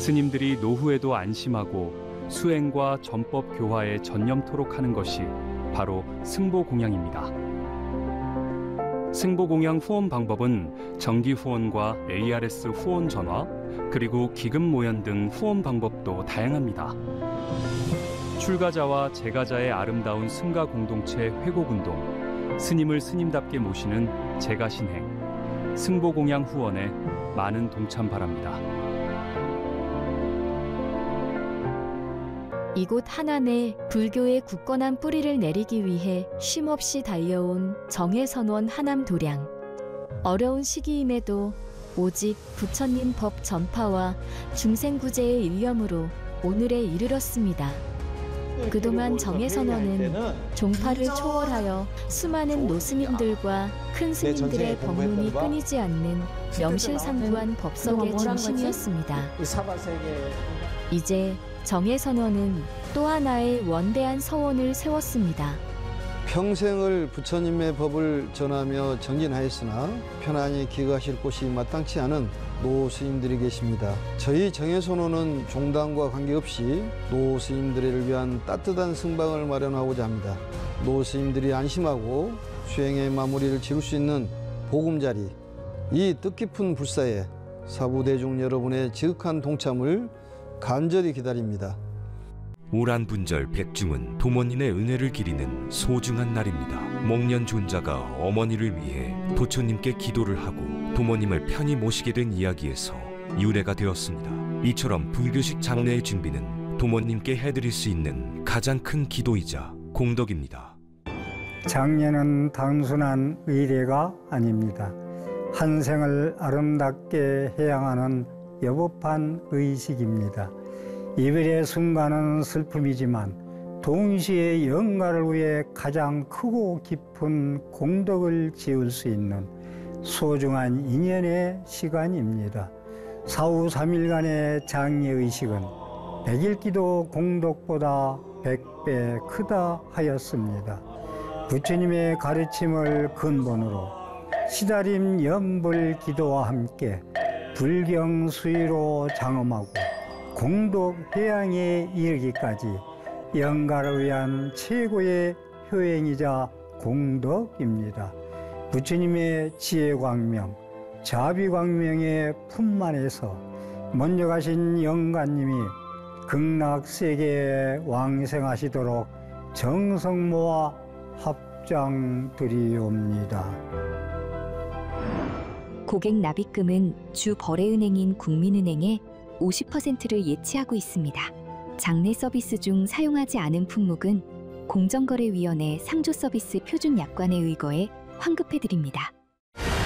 스님들이 노후에도 안심하고 수행과 전법 교화에 전념토록 하는 것이 바로 승보공양입니다. 승보공양 후원 방법은 정기 후원과 ARS 후원 전화, 그리고 기금 모연 등 후원 방법도 다양합니다. 출가자와 재가자의 아름다운 승가 공동체 회곡운동, 스님을 스님답게 모시는 재가신행, 승보공양 후원에 많은 동참 바랍니다. 이곳 하남에 불교의 굳건한 뿌리를 내리기 위해 쉼없이 달려온 정해선원 하남도량. 어려운 시기임에도 오직 부처님 법 전파와 중생구제의 일념으로 오늘에 이르렀습니다. 그동안 정해선원은 종파를 초월하여 수많은 노스님들과 큰 스님들의 법문이 끊이지 않는 명실상부한 법석의 중심이었습니다. 이제 정해선원은 또 하나의 원대한 서원을 세웠습니다. 평생을 부처님의 법을 전하며 정진하였으나 편안히 기거하실 곳이 마땅치 않은 노 스님들이 계십니다. 저희 정해선원은 종단과 관계없이 노 스님들을 위한 따뜻한 승방을 마련하고자 합니다. 노 스님들이 안심하고 수행의 마무리를 지을 수 있는 보금자리, 이 뜻깊은 불사에 사부대중 여러분의 지극한 동참을 간절히 기다립니다. 오란분절 백중은 도모님의 은혜를 기리는 소중한 날입니다. 목련 존자가 어머니를 위해 부처님께 기도를 하고 도모님을 편히 모시게 된 이야기에서 유래가 되었습니다. 이처럼 불교식 장례의 준비는 도모님께 해드릴 수 있는 가장 큰 기도이자 공덕입니다. 장례는 단순한 의례가 아닙니다. 한 생을 아름답게 해양하는 여법한 의식입니다. 이별의 순간은 슬픔이지만 동시에 영가를 위해 가장 크고 깊은 공덕을 지을 수 있는 소중한 인연의 시간입니다. 사후 3일간의 장례의식은 100일 공덕보다 100배 크다 하였습니다. 부처님의 가르침을 근본으로 시다림 연불 기도와 함께 불경 수의로 장엄하고 공덕 해양에 이르기까지 영가를 위한 최고의 효행이자 공덕입니다. 부처님의 지혜광명, 자비광명의 품만에서 먼저 가신 영가님이 극락세계에 왕생하시도록 정성 모아 합장드리옵니다. 고객 납입금은 주 거래은행인 국민은행에 50%를 예치하고 있습니다. 장례 서비스 중 사용하지 않은 품목은 공정거래위원회 상조서비스 표준약관에 의거해 환급해드립니다.